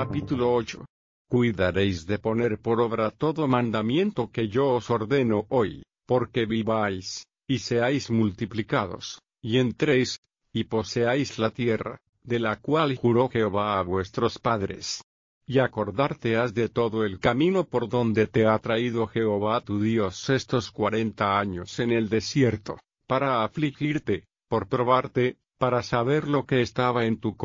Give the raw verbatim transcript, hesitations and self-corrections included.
Capítulo ocho. Cuidaréis de poner por obra todo mandamiento que yo os ordeno hoy, porque viváis, y seáis multiplicados, y entréis, y poseáis la tierra, de la cual juró Jehová a vuestros padres. Y acordarte has de todo el camino por donde te ha traído Jehová tu Dios estos cuarenta años en el desierto, para afligirte, por probarte, para saber lo que estaba en tu corazón,